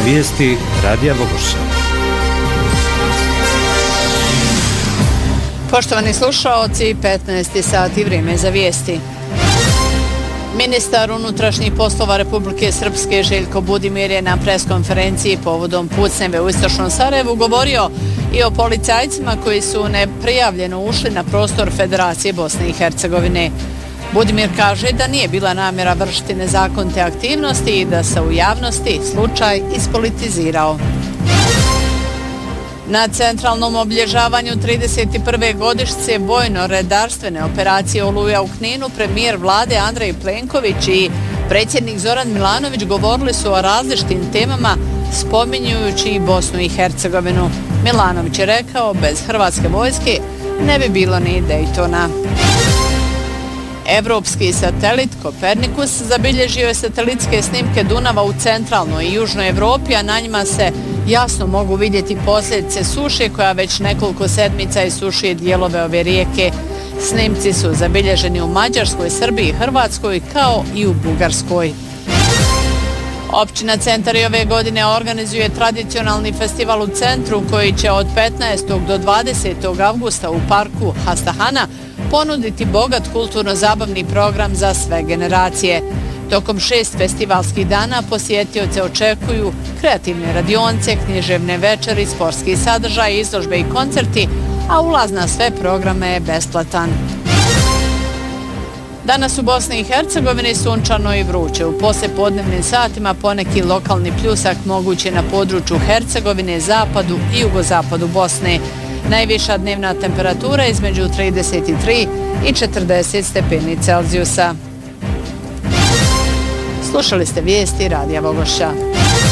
Vijesti Radija Bogoša. Poštovani slušaoci, 15. sat i vrijeme za vijesti. Ministar unutrašnjih poslova Republike Srpske Željko Budimir je na preskonferenciji povodom pucnjeve u istočnom Sarajevu govorio i o policajcima koji su neprijavljeno ušli na prostor Federacije Bosne i Hercegovine. Budimir kaže da nije bila namjera vršiti nezakonite aktivnosti i da se u javnosti slučaj ispolitizirao. Na centralnom obilježavanju 31. godišnjice vojno-redarstvene operacije Oluja u Kninu premijer vlade Andrej Plenković i predsjednik Zoran Milanović govorili su o različitim temama spominjujući i Bosnu i Hercegovinu. Milanović je rekao bez hrvatske vojske ne bi bilo ni Dejtona. Evropski satelit Kopernikus zabilježio je satelitske snimke Dunava u centralnoj i južnoj Evropi, a na njima se jasno mogu vidjeti posljedice suše koja već nekoliko sedmica isušuje dijelove ove rijeke. Snimci su zabilježeni u Mađarskoj, Srbiji i Hrvatskoj kao i u Bugarskoj. Općina Centar i ove godine organizuje tradicionalni festival u centru koji će od 15. do 20. avgusta u parku Hastahana ponuditi bogat kulturno-zabavni program za sve generacije. Tokom 6 festivalskih dana posjetioce očekuju kreativne radionce, književne večeri, sportski sadržaj, izložbe i koncerti, a ulaz na sve programe je besplatan. Danas u Bosni i Hercegovini sunčano i vruće. U poslijepodnevnim satima poneki lokalni pljusak moguće na području Hercegovine, zapadu i jugozapadu Bosne. Najviša dnevna temperatura između 33 i 40 stepeni Celzijusa. Slušali ste vijesti Radija Bogoša.